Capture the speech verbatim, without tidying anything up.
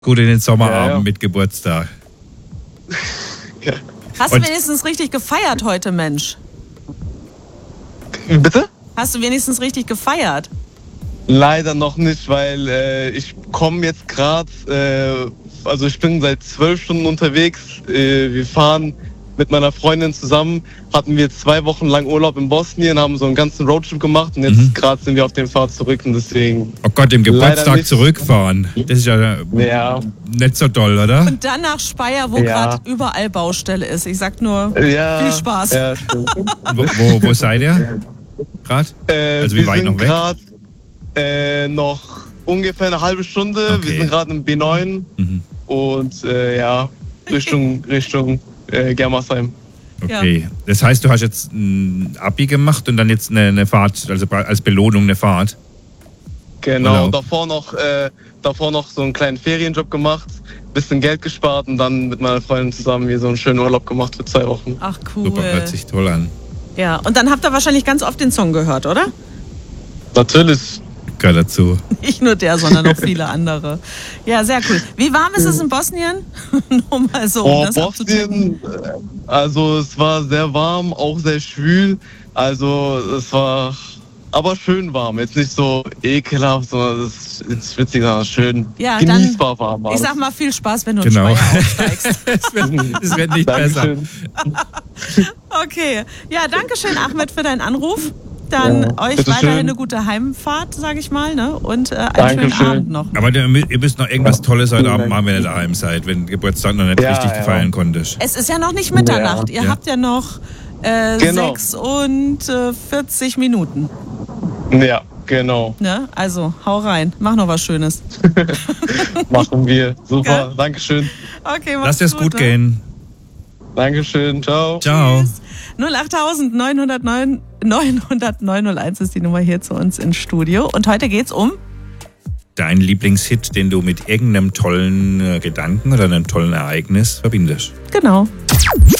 Gut in den Sommerabend ja, ja. mit Geburtstag. Ja. Hast Und du wenigstens richtig gefeiert heute, Mensch? Bitte? Hast du wenigstens richtig gefeiert? Leider noch nicht, weil äh, ich komme jetzt gerade, äh, also ich bin seit zwölf Stunden unterwegs. Äh, wir fahren mit meiner Freundin zusammen, hatten wir zwei Wochen lang Urlaub in Bosnien, haben so einen ganzen Roadtrip gemacht und jetzt Mhm. gerade sind wir auf dem Fahrt zurück und deswegen... Oh Gott, im Leider Geburtstag nicht. zurückfahren. Das ist ja, Ja. nicht so toll, oder? Und dann nach Speyer, wo Ja. gerade überall Baustelle ist. Ich sag nur, Ja, viel Spaß. Ja, stimmt. Wo, wo, wo seid ihr? Gerade? Äh, Also wie wir weit sind noch weg? gerade äh, noch ungefähr eine halbe Stunde. Okay. Wir sind gerade im B neun Mhm. und äh, ja, Richtung, Richtung äh, Germersheim. Okay. Das heißt, du hast jetzt ein Abi gemacht und dann jetzt eine, eine Fahrt, also als Belohnung eine Fahrt. Genau, Urlaub. davor noch, äh, davor noch so einen kleinen Ferienjob gemacht, bisschen Geld gespart und dann mit meiner Freundin zusammen hier so einen schönen Urlaub gemacht für zwei Wochen. Ach cool. Super, hört sich toll an. Ja, und dann habt ihr wahrscheinlich ganz oft den Song gehört, oder? Natürlich. Gehört dazu. Nicht nur der, sondern auch viele andere. Ja, sehr cool. Wie warm ist es in Bosnien? Nur mal so, um Oh, das abzuchecken. Bosnien, äh, also es war sehr warm, auch sehr schwül. Also es war aber schön warm. Jetzt nicht so ekelhaft, sondern es ist witzig, sondern schön Ja, dann- genießbar warm. war Ich das. sag mal viel Spaß, wenn du Genau. in Speyer aufsteigst. Es wird, es wird nicht besser. Dankeschön. Okay. Ja, danke schön, Ahmed, für deinen Anruf. Dann Ja, euch bitteschön. weiterhin eine gute Heimfahrt, sage ich mal, ne? Und äh, einen schönen Dankeschön. Abend noch. Aber ihr ihr müsst noch irgendwas Tolles heute Vielen Abend Dank. machen, wenn ihr daheim seid, wenn Geburtstag noch nicht Ja, richtig ja. feiern konntest. Es ist ja noch nicht Mitternacht. Ja. Ihr Ja. habt ja noch äh, Genau. sechs und äh, vierzig Minuten. Ja, genau. Ne? Also, hau rein. Mach noch was Schönes. Machen wir. Super. Ja. Dankeschön. Okay, mach's Lasst es gut ne? gehen. Dankeschön. Ciao. Ciao. null acht neun null neun neun null neun null eins ist die Nummer hier zu uns ins Studio. Und heute geht's um... Dein Lieblingshit, den du mit irgendeinem tollen äh, Gedanken oder einem tollen Ereignis verbindest. Genau.